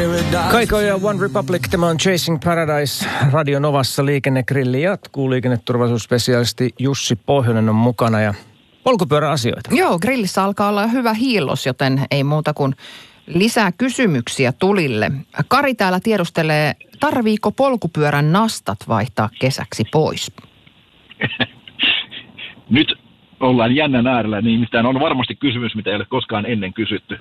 Kaiko ja One Republic, tämä on Chasing Paradise. Radio Novassa liikennegrilli jatkuu. Liikenneturvallisuusspesialisti Jussi Pohjonen on mukana ja polkupyöräasioita. Joo, grillissä alkaa olla hyvä hiillos, joten ei muuta kuin lisää kysymyksiä tulille. Kari täällä tiedustelee, tarviiko polkupyörän nastat vaihtaa kesäksi pois? Nyt ollaan jännän äärellä, niin nimittäin on varmasti kysymys, mitä ei ole koskaan ennen kysytty.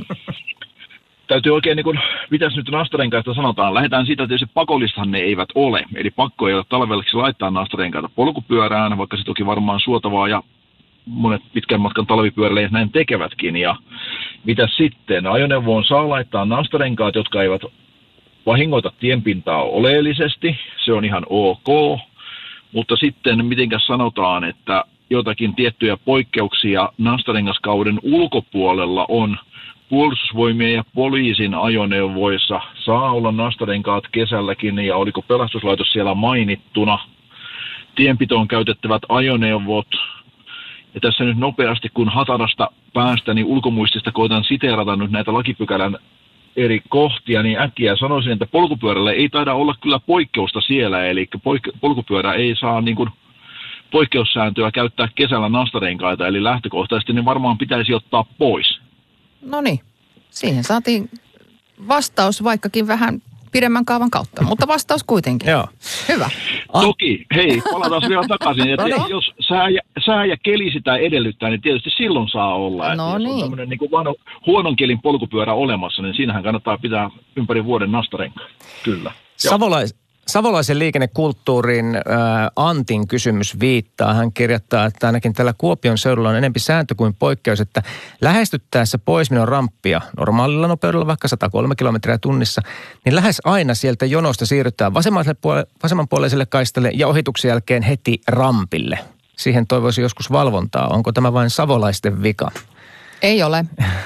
Täytyy oikein, niin kuin, mitäs nyt nastarenkaista sanotaan, lähdetään siitä, että tietysti pakollistahan ne eivät ole. Eli pakko ei ole talvelleksi laittaa nastarenkaita polkupyörään, vaikka se toki varmaan suotavaa ja monet pitkän matkan talvipyöräilijät näin tekevätkin. Ja mitä sitten? Ajoneuvoon saa laittaa nastarenkaat, jotka eivät vahingoita tienpintaa oleellisesti. Se on ihan ok. Mutta sitten mitenkäs sanotaan, että jotakin tiettyjä poikkeuksia nastarengaskauden ulkopuolella on. Puolustusvoimien ja poliisin ajoneuvoissa saa olla nastarenkaat kesälläkin, ja oliko pelastuslaitos siellä mainittuna. Tienpitoon käytettävät ajoneuvot. Ja tässä nyt nopeasti, kun hatarasta päästä, niin ulkomuistista koitan siteerata nyt näitä lakipykälän eri kohtia, niin äkkiä sanoisin, että polkupyörälle ei taida olla kyllä poikkeusta siellä, eli polkupyörä ei saa niin kuin poikkeussääntöä käyttää kesällä nastarenkaita, eli lähtökohtaisesti ne varmaan pitäisi ottaa pois. No niin, siihen saatiin vastaus vaikkakin vähän pidemmän kaavan kautta, mutta vastaus kuitenkin. Joo. Hyvä. Toki, hei, palataan vielä takaisin, että jos sää ja keli sitä edellyttää, niin tietysti silloin saa olla. No jos niin. on tämmöinen niin kuin huonon kelin polkupyörä olemassa, niin siinähän kannattaa pitää ympäri vuoden nastarenkaan. Kyllä. Savolaisen liikennekulttuurin Antin kysymys viittaa. Hän kirjoittaa, että ainakin tällä Kuopion seudulla on enemmän sääntö kuin poikkeus, että lähestyttäessä poismenon ramppia normaalilla nopeudella vaikka 103 kilometriä tunnissa, niin lähes aina sieltä jonosta siirrytään vasemmanpuoleiselle kaistalle ja ohituksen jälkeen heti rampille. Siihen toivoisi joskus valvontaa. Onko tämä vain savolaisten vika? Ei ole.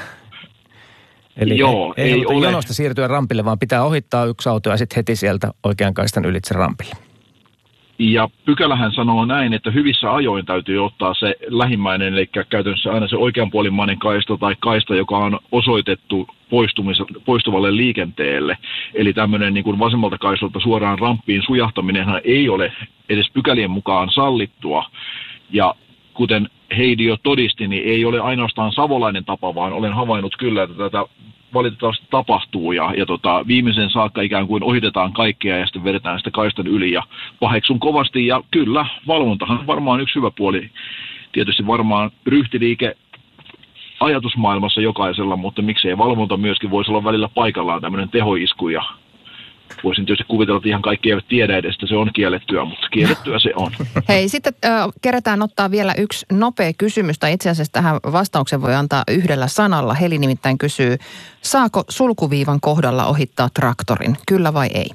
Eli Joo, ei ole jonosta siirtyä rampille, vaan pitää ohittaa yksi auto ja sitten heti sieltä oikean kaistan ylitse rampille. Ja pykälähän sanoo näin, että hyvissä ajoin täytyy ottaa se lähimmäinen, eli käytännössä aina se oikeanpuolimmainen kaista tai kaista, joka on osoitettu poistuvalle liikenteelle. Eli tämmöinen niin kuin vasemmalta kaistalta suoraan ramppiin sujahtaminenhan ei ole edes pykälien mukaan sallittua. Ja kuten Heidi jo todisti, niin ei ole ainoastaan savolainen tapa, vaan olen havainnut kyllä, että tätä valitettavasti tapahtuu ja viimeisen saakka ikään kuin ohitetaan kaikkea ja sitten vedetään sitä kaistan yli ja paheksun kovasti. Ja kyllä, valvontahan varmaan yksi hyvä puoli, tietysti varmaan ryhtiliike ajatusmaailmassa jokaisella, mutta miksei valvonta myöskin voisi olla välillä paikallaan tämmöinen tehoisku ja voisin tietysti kuvitella, että ihan kaikki eivät tiedä edes, että se on kiellettyä, mutta kiellettyä se on. Hei, sitten kerätään ottaa vielä yksi nopea kysymys, tai itse asiassa tähän vastauksen voi antaa yhdellä sanalla. Heli nimittäin kysyy, saako sulkuviivan kohdalla ohittaa traktorin, kyllä vai ei?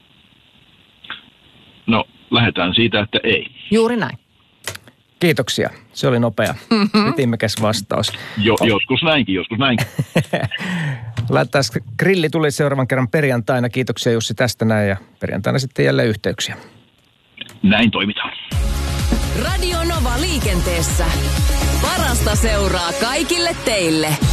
No, lähdetään siitä, että ei. Juuri näin. Kiitoksia. Se oli nopea. Ytimekäs vastaus. Joskus näinkin. Laitetaan grilli tuli seuraavan kerran perjantaina. Kiitoksia Jussi tästä näin ja perjantaina sitten jälleen yhteyksiä. Näin toimitaan. Radio Nova liikenteessä. Parasta seuraa kaikille teille.